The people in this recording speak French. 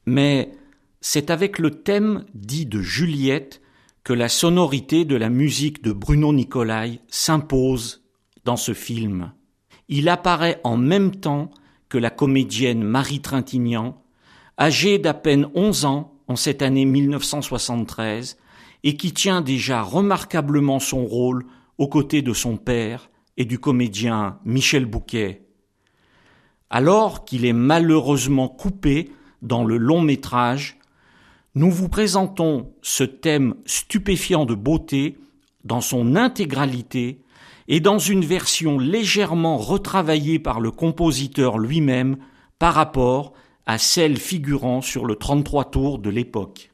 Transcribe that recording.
Mais c'est avec le thème dit de Juliette que la sonorité de la musique de Bruno Nicolai s'impose dans ce film. Il apparaît en même temps que la comédienne Marie Trintignant, âgée d'à peine 11 ans en cette année 1973, et qui tient déjà remarquablement son rôle aux côtés de son père et du comédien Michel Bouquet. Alors qu'il est malheureusement coupé dans le long métrage, nous vous présentons ce thème stupéfiant de beauté dans son intégralité et dans une version légèrement retravaillée par le compositeur lui-même par rapport à celle figurant sur le 33 tours de l'époque.